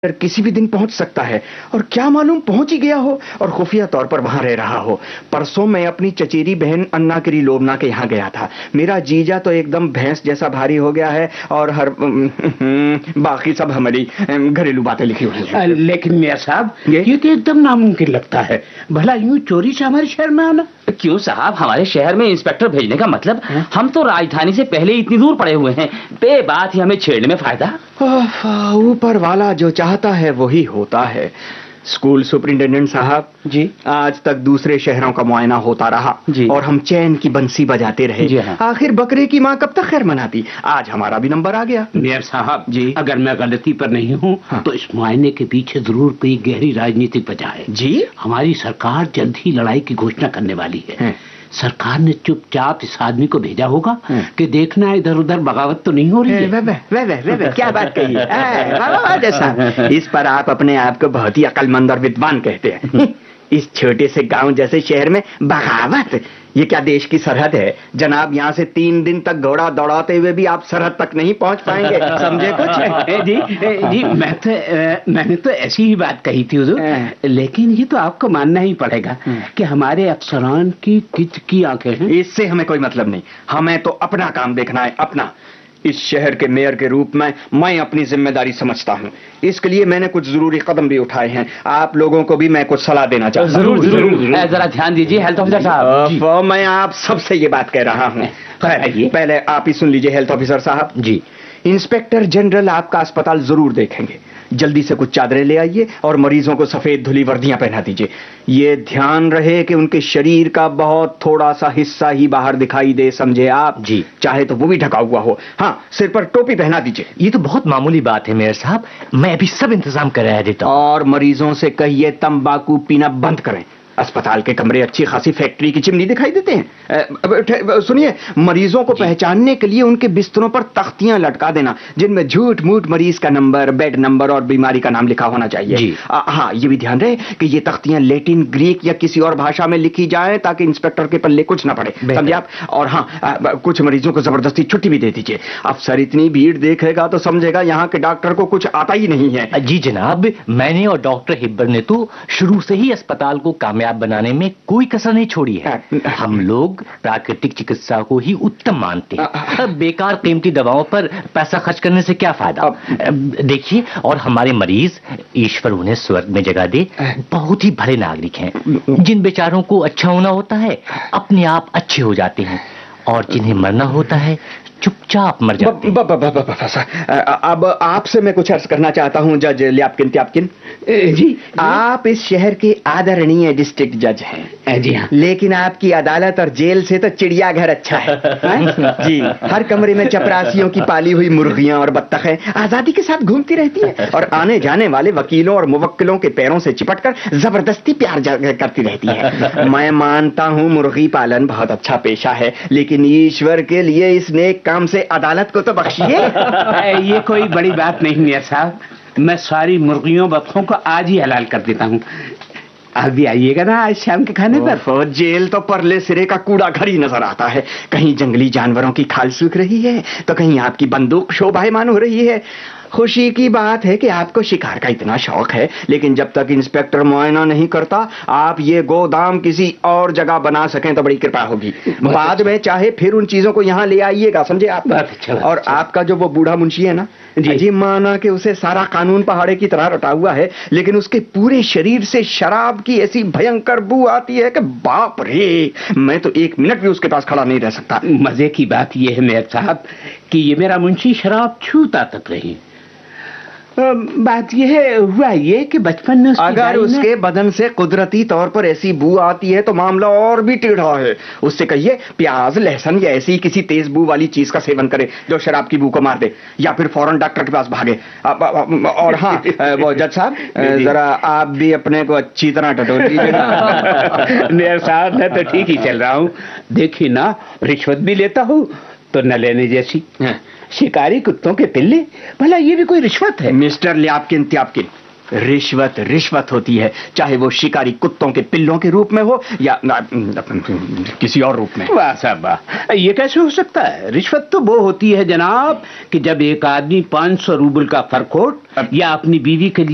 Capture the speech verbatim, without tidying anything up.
किसी भी दिन पहुंच सकता है और क्या मालूम पहुंच ही गया हो और खुफिया तौर पर वहां रह रहा हो। परसों मैं अपनी चचेरी बहन अन्ना किरिलोवना के यहाँ गया था। मेरा जीजा तो एकदम भैंस जैसा भारी हो गया है और हर बाकी सब हमारी घरेलू बातें लिखी हुई हैं। लेकिन मियां साहब ये, ये तो एकदम नामुमकिन लगता है, भला यूं चोरी से हमारे शहर में आना। क्यों साहब, हमारे शहर में इंस्पेक्टर भेजने का मतलब है? हम तो राजधानी से पहले इतनी दूर पड़े हुए हैं, बे बात ही हमें छेड़ने में फायदा। ऊपर वाला जो चाहता है वही होता है। स्कूल सुपरिंटेंडेंट साहब जी, आज तक दूसरे शहरों का मुआयना होता रहा जी, और हम चैन की बंसी बजाते रहे जी। हाँ। आखिर बकरे की माँ कब तक खैर मनाती। आज हमारा भी नंबर आ गया। मेयर साहब जी, अगर मैं गलती पर नहीं हूँ हाँ। तो इस मुआयने के पीछे जरूर कोई गहरी राजनीतिक वजह है जी। हमारी सरकार जल्द ही लड़ाई की घोषणा करने वाली है, है। सरकार ने चुपचाप इस आदमी को भेजा होगा कि देखना इधर उधर बगावत तो नहीं हो रही है। वे, वे, वे, वे, वे, वे, क्या बात कही है। इस पर आप अपने आप को बहुत ही अक्लमंद और विद्वान कहते हैं। इस छोटे से गांव जैसे शहर में बगावत, ये क्या देश की सरहद है जनाब। यहाँ से तीन दिन तक घोड़ा दौड़ाते हुए भी आप सरहद तक नहीं पहुंच पाएंगे, समझे कुछ। जी जी, मैं तो मैंने तो ऐसी ही बात कही थी हुजूर, लेकिन ये तो आपको मानना ही पड़ेगा कि हमारे अफसरान की किच की आंखें हैं। इससे हमें कोई मतलब नहीं, हमें तो अपना काम देखना है, अपना। इस शहर के मेयर के रूप में मैं अपनी जिम्मेदारी समझता हूँ, इसके लिए मैंने कुछ जरूरी कदम भी उठाए हैं। आप लोगों को भी मैं कुछ सलाह देना चाहता हूँ। जरूर जरूर, जरा ध्यान दीजिए हेल्थ ऑफिसर साहब। मैं आप सबसे ये बात कह रहा हूँ। पहले आप ही सुन लीजिए हेल्थ ऑफिसर साहब जी। इंस्पेक्टर जनरल आपका अस्पताल जरूर देखेंगे। जल्दी से कुछ चादरें ले आइए और मरीजों को सफेद धुली वर्दियां पहना दीजिए। ये ध्यान रहे कि उनके शरीर का बहुत थोड़ा सा हिस्सा ही बाहर दिखाई दे, समझे आप जी। चाहे तो वो भी ढका हुआ हो। हाँ, सिर पर टोपी पहना दीजिए। ये तो बहुत मामूली बात है मेयर साहब, मैं अभी सब इंतजाम करा देता हूँ। और मरीजों से कहिए तंबाकू पीना बंद करें। अस्पताल के कमरे अच्छी खासी फैक्ट्री की चिमनी दिखाई देते हैं। सुनिए, मरीजों को पहचानने के लिए उनके बिस्तरों पर तख्तियां लटका देना जिनमें झूठ मूठ मरीज का नंबर, बेड नंबर और बीमारी का नाम लिखा होना चाहिए। हाँ, ये भी ध्यान रहे कि ये तख्तियां लैटिन, ग्रीक या किसी और भाषा में लिखी जाएं ताकि इंस्पेक्टर के पल्ले कुछ ना पड़े, समझे आप। और हाँ, आ, कुछ मरीजों को जबरदस्ती छुट्टी भी दे दीजिए। अफसर इतनी भीड़ देखेगा तो समझेगा यहाँ के डॉक्टर को कुछ आता ही नहीं है। जी जनाब, मैंने और डॉक्टर हिब्बर ने तो शुरू से ही अस्पताल को कामयाब बनाने में कोई कसर नहीं छोड़ी है। हम लोग प्राकृतिक चिकित्सा को ही उत्तम मानते हैं। बेकार कीमती दवाओं पर पैसा खर्च करने से क्या फायदा। देखिए, और हमारे मरीज, ईश्वर उन्हें स्वर्ग में जगह दे, बहुत ही भले नागरिक हैं। जिन बेचारों को अच्छा होना होता है अपने आप अच्छे हो जाते हैं, और जिन्हें मरना होता है चुपचाप मर जाते हैं। अब आपसे मैं कुछ अर्ज करना चाहता हूं जज ल्यापकिन त्यापकिन जी। आप इस शहर के आदरणीय डिस्ट्रिक्ट जज हैं जी हाँ, लेकिन आपकी अदालत और जेल से तो चिड़ियाघर अच्छा है, है? जी। हर कमरे में चपरासियों की पाली हुई मुर्गियां और बत्तखें आजादी के साथ घूमती रहती हैं और आने जाने वाले वकीलों और मुवक्किलों के पैरों से चिपटकर जबरदस्ती प्यार करती रहती है। मैं मानता हूं मुर्गी पालन बहुत अच्छा पेशा है, लेकिन ईश्वर के लिए इस नेक काम से अदालत को तो बख्शिए। ये कोई बड़ी बात नहीं है साहब, मैं सारी मुर्गियों बत्तखों को आज ही हलाल कर देता हूँ। आप भी आइएगा ना आज शाम के खाने पर। जेल तो परले सिरे का कूड़ा घर ही नजर आता है। कहीं जंगली जानवरों की खाल सूख रही है तो कहीं आपकी बंदूक शोभायमान हो रही है। खुशी की बात है कि आपको शिकार का इतना शौक है, लेकिन जब तक इंस्पेक्टर मुआयना नहीं करता आप ये गोदाम किसी और जगह बना सकें तो बड़ी कृपा होगी। बाद में चाहे फिर उन चीजों को यहाँ ले आइएगा, समझे आप। अच्छा, और अच्छा। आपका जो वो बूढ़ा मुंशी है ना जी, जी माना कि उसे सारा कानून पहाड़े की तरह रटा हुआ है, लेकिन उसके पूरे शरीर से शराब की ऐसी भयंकर बू आती है कि बाप रे, मैं तो एक मिनट भी उसके पास खड़ा नहीं रह सकता। मजे की बात यह है मेयर साहब कि ये मेरा मुंशी शराब छूता तक नहीं। बात यह है, हुआ ये कि बचपन में अगर उसके बदन से कुदरती तौर पर ऐसी बू आती है तो मामला और भी टेढ़ा है। उससे कहिए प्याज, लहसुन या ऐसी किसी तेज बू वाली चीज का सेवन करे जो शराब की बू को मार दे, या फिर फौरन डॉक्टर के पास भागे। और हाँ, वो जज साहब, जरा आप भी अपने को अच्छी तरह टटोल लीजिए। मेयर साहब, मैं तो ठीक ही चल रहा हूँ। देखिए ना, रिश्वत भी लेता हूँ तो न लेने जैसी। शिकारी कुत्तों के पिल्ले, भला ये भी कोई रिश्वत है? मिस्टर ल्यापकिन त्यापकिन, रिश्वत रिश्वत होती है, चाहे वो शिकारी कुत्तों के पिल्लों के रूप में हो या किसी और रूप में। वाह साहब वाह, ये कैसे हो सकता है? रिश्वत तो वो होती है जनाब कि जब एक आदमी पाँच सौ रूबल का फरकोट या अपनी बीवी के लिए